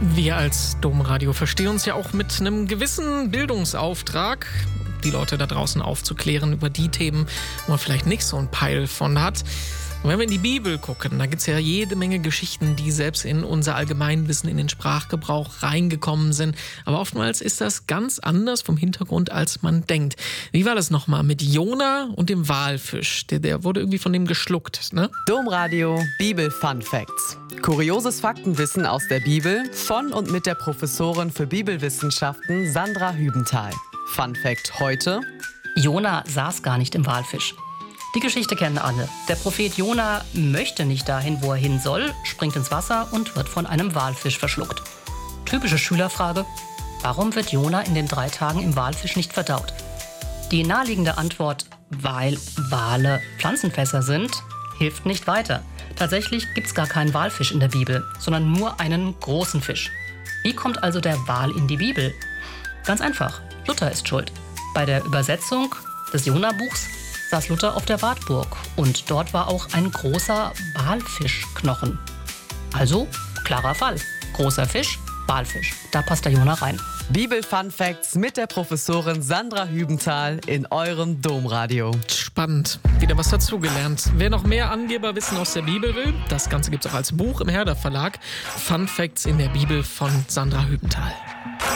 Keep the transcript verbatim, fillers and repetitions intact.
Wir als Domradio verstehen uns ja auch mit einem gewissen Bildungsauftrag, die Leute da draußen aufzuklären über die Themen, wo man vielleicht nicht so ein Peil von hat. Und wenn wir in die Bibel gucken, da gibt es ja jede Menge Geschichten, die selbst in unser Allgemeinwissen, in den Sprachgebrauch reingekommen sind. Aber oftmals ist das ganz anders vom Hintergrund, als man denkt. Wie war das nochmal mit Jona und dem Walfisch? Der, der wurde irgendwie von dem geschluckt, ne? Domradio Bibel Fun Facts. Kurioses Faktenwissen aus der Bibel von und mit der Professorin für Bibelwissenschaften Sandra Hübenthal. Fun Fact heute: Jona saß gar nicht im Walfisch. Die Geschichte kennen alle. Der Prophet Jona möchte nicht dahin, wo er hin soll, springt ins Wasser und wird von einem Walfisch verschluckt. Typische Schülerfrage: Warum wird Jona in den drei Tagen im Walfisch nicht verdaut? Die naheliegende Antwort: weil Wale Pflanzenfresser sind, hilft nicht weiter. Tatsächlich gibt es gar keinen Walfisch in der Bibel, sondern nur einen großen Fisch. Wie kommt also der Wal in die Bibel? Ganz einfach: Luther ist schuld. Bei der Übersetzung des Jona-Buchs saß Luther auf der Wartburg und dort war auch ein großer Walfischknochen. Also klarer Fall. Großer Fisch, Walfisch. Da passt der Jona rein. Bibel Fun Facts mit der Professorin Sandra Hübenthal in eurem Domradio. Spannend. Wieder was dazugelernt. Wer noch mehr Angeberwissen aus der Bibel will, das Ganze gibt es auch als Buch im Herder Verlag. Fun Facts in der Bibel von Sandra Hübenthal.